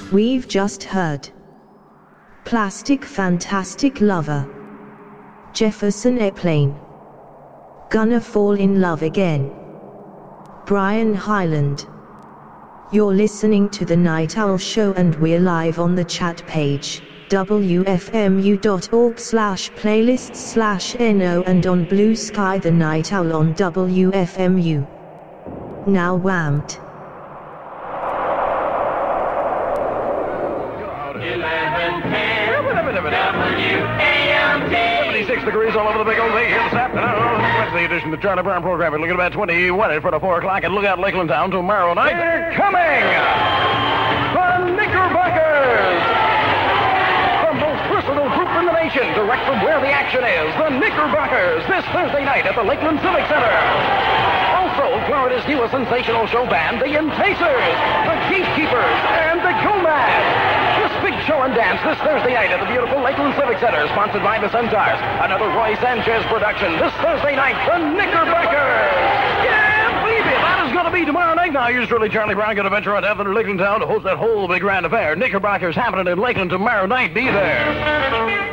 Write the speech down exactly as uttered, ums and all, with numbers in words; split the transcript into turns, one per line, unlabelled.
We've just heard Plastic Fantastic Lover, Jefferson Airplane, Gonna Fall in Love Again, Brian Hyland. You're listening to The Night Owl Show and we're live on the chat page, w f m u dot org slash playlists slash no, and on Blue Sky The Night Owl on W F M U. Now whamped.
seventy-six degrees all over the big old day here this afternoon. Wednesday edition of the Charlie Brown program. We're looking at about twenty-one for the four o'clock, and look out Lakeland Town tomorrow night. They're coming! The Knickerbockers! The most versatile group in the nation, direct from where the action is. The Knickerbockers, this Thursday night at the Lakeland Civic Center. Also, Florida's newest sensational show band, the Enticers, the Gatekeepers, and the Go-Mads. This big show and dance this Thursday night at the beautiful Lakeland Civic Center, sponsored by the Centaurs. Another Roy Sanchez production this Thursday night, the Knickerbockers. Yeah, baby, that is going to be tomorrow night. Now, yours truly, Charlie Brown, going to venture out to Lakeland Town to host that whole big grand affair. Knickerbockers happening in Lakeland tomorrow night. Be there.